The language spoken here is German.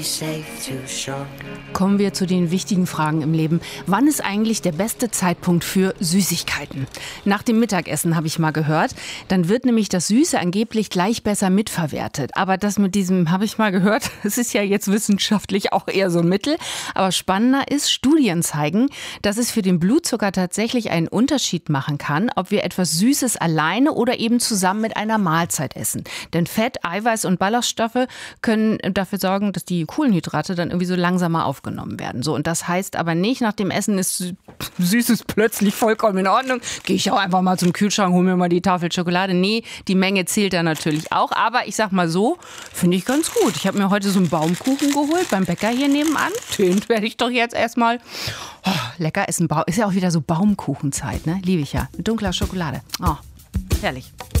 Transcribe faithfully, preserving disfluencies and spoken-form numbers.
Kommen wir zu den wichtigen Fragen im Leben. Wann ist eigentlich der beste Zeitpunkt für Süßigkeiten? Nach dem Mittagessen habe ich mal gehört. Dann wird nämlich das Süße angeblich gleich besser mitverwertet. Aber das mit diesem, habe ich mal gehört, es ist ja jetzt wissenschaftlich auch eher so ein Mittel. Aber spannender ist, Studien zeigen, dass es für den Blutzucker tatsächlich einen Unterschied machen kann, ob wir etwas Süßes alleine oder eben zusammen mit einer Mahlzeit essen. Denn Fett, Eiweiß und Ballaststoffe können dafür sorgen, dass die Kohlenhydrate dann irgendwie so langsamer aufgenommen werden. So, und das heißt aber nicht, nach dem Essen ist Süßes plötzlich vollkommen in Ordnung. Gehe ich auch einfach mal zum Kühlschrank, hole mir mal die Tafel Schokolade. Nee, die Menge zählt da natürlich auch. Aber ich sag mal so, finde ich ganz gut. Ich habe mir heute so einen Baumkuchen geholt beim Bäcker hier nebenan. Den werde ich doch jetzt erstmal oh, lecker essen. Ist ja auch wieder so Baumkuchenzeit, ne? Liebe ich ja. Mit dunkler Schokolade. Oh, herrlich.